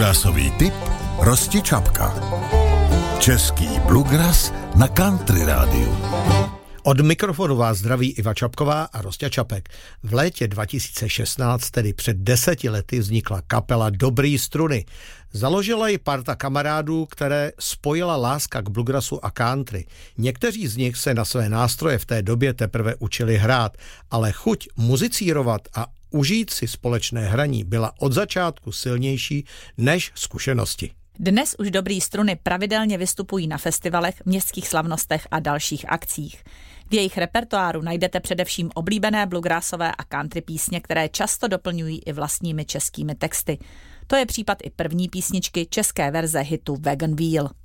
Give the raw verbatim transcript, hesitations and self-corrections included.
Bluegrassový tip Rosti Čapka. Český bluegrass na Country rádiu. Od mikrofonu vás zdraví Iva Čapková a Rosťa Čapek. V létě dva tisíce šestnáct, tedy před deseti lety, vznikla kapela Dobrý struny. Založila ji parta kamarádů, které spojila láska k bluegrassu a country. Někteří z nich se na své nástroje v té době teprve učili hrát, ale chuť muzicírovat a užít si společné hraní byla od začátku silnější než zkušenosti. Dnes už Dobrý struny pravidelně vystupují na festivalech, městských slavnostech a dalších akcích. V jejich repertoáru najdete především oblíbené bluegrassové a country písně, které často doplňují i vlastními českými texty. To je případ i první písničky české verze hitu Wagon Wheel.